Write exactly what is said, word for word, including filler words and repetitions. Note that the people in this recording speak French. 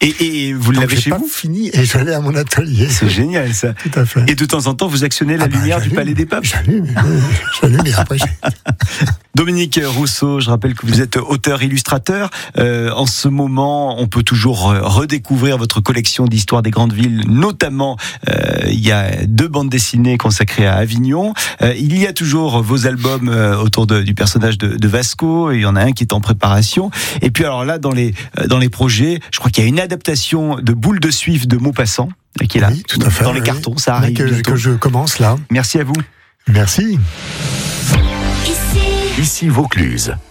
Et, et vous Donc, l'avez j'ai chez pas vous fini et je l'ai à mon atelier. C'est génial ça. Tout à fait. Et de temps en temps, vous actionnez la Ah bah, lumière du j'allume, Palais des Papes. J'allume, j'allume et après j'ai... Dominique Rousseau, je rappelle que vous êtes auteur-illustrateur. Euh, en ce moment, on peut toujours redécouvrir votre collection d'histoires des grandes villes, notamment euh, il y a deux bandes dessinées consacrées à Avignon. Euh, il y a toujours vos albums euh, autour de, du personnage de, de Vasco. Il y en a un qui est en préparation. Et puis alors là, dans les dans les projets, je crois qu'il y a une adaptation de Boule de Suif de Maupassant qui est là, oui, tout à fait, dans les oui. cartons. Ça arrive que, bientôt. que je commence là. Merci à vous. Merci. Ici Vaucluse.